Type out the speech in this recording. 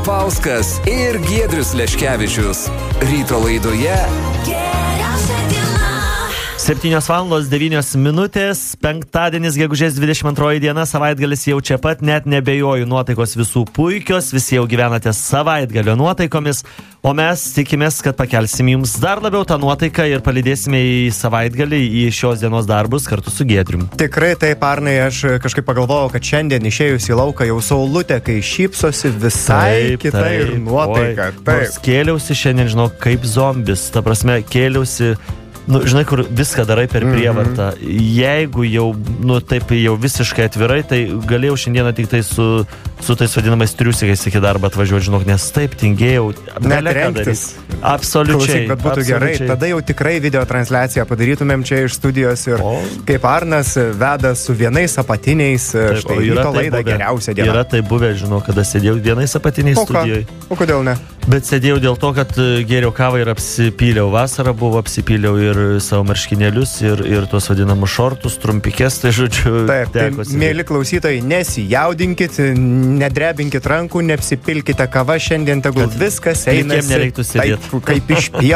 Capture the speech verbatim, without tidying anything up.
Paulskas ir Giedrius Leškevičius. Ryto laidoje septynios valandos devynios minutės, penktadienis, gegužės dvidešimt antroji diena, savaitgalis jau čia pat, net nebejoju, nuotaikos visų puikios, visi jau gyvenate savaitgalio nuotaikomis, o mes tikimės, kad pakelsim jums dar labiau tą nuotaiką ir palydėsime į savaitgalį, į šios dienos darbus kartu su Giedrium. Tikrai taip, Arnai, aš kažkaip pagalvojau, kad šiandien išėjus į lauką jau saulutė, kai šypsosi visai Taip, kita taip, ir nuotaika. oi, nors kėliausi šiandien, žinau, kaip zombis, ta prasme, kėliausi, nu, žinai, kur viską darai per prievartą. Mm-hmm. Jeigu jau, nu, taip jau visiškai atvirai, tai galėjau šiandieną tik tai su, su tais vadinamais triusikais iki darbą atvažiuoti, žinok, nes taip tingėjau. Net rengtis. Absoliučiai. Klausyk, bet būtų gerai, tada jau tikrai video transliaciją padarytumėm čia iš studijos ir o. Kaip Arnas veda su vienais apatiniais, taip, štai ryto laidą buvę, geriausia diena. Yra tai buvę, žinau, kada sėdėjau vienais apatiniais studijoje. O kodėl ne? Bet sėdėjau dėl to, kad gėriau kavą ir apsipyliau. Vasarą buvo apsipyliau ir savo marškinėlius ir, ir tuos vadinamus šortus, trumpikės, tai žodžiu. Taip, tai mėly klausytojai, nesijaudinkit, nedrebinkit rankų, neapsipilkite kava, šiandien tegul viskas einasi. Nereiktų sėdėti. Taip, kaip iš pietų.